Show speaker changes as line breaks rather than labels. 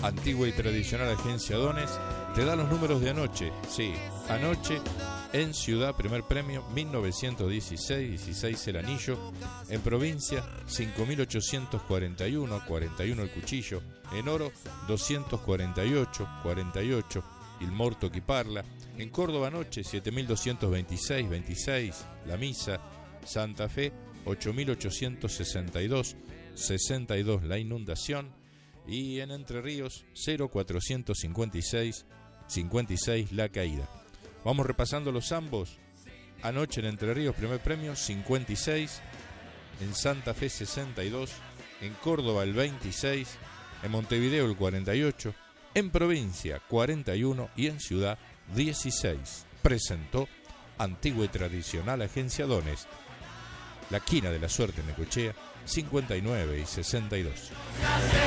Antigua y tradicional agencia Dones te da los números de anoche. Sí, anoche en Ciudad, primer premio, 1916, 16 el anillo. En provincia, 5.841, 41 el cuchillo. En oro, 248, 48 il morto chi parla. En Córdoba anoche, 7.226, 26 la misa. Santa Fe, 8.862, 62 la inundación. Y en Entre Ríos, 0.456, 56 la caída. Vamos repasando los ambos. Anoche en Entre Ríos, primer premio, 56. En Santa Fe, 62. En Córdoba, el 26. En Montevideo, el 48. En provincia, 41. Y en ciudad, 16. Presentó Antigua y Tradicional Agencia Dones. La quina de la suerte en Necochea, 59 y 62.